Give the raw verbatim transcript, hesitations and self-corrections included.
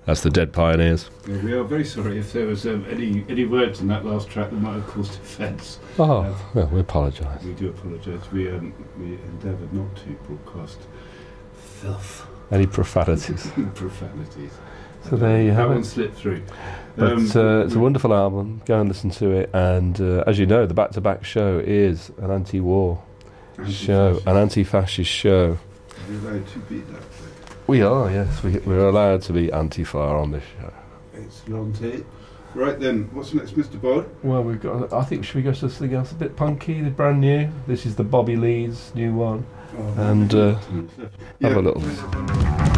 That's the Dead Pioneers. Yeah, we are very sorry if there was um, any any words in that last track that might have caused offence. Oh, Uh, well, we apologise. We do apologise. We um, we endeavoured not to broadcast filth. Any profanities. Profanities. So there you that have one it. slipped through. But Um, uh, it's a wonderful album. Go and listen to it. And uh, as you know, the back-to-back show is an anti-war show, an anti-fascist show. Are you allowed to be that way? We are, yes. We, we're allowed to be anti-far on this show. Excellent. Right then, what's next, Mister Bod? Well, we've got. I think should we go to something else a bit punky, the brand new. This is the Bobby Leeds new one, Oh, and uh, yeah. have a little.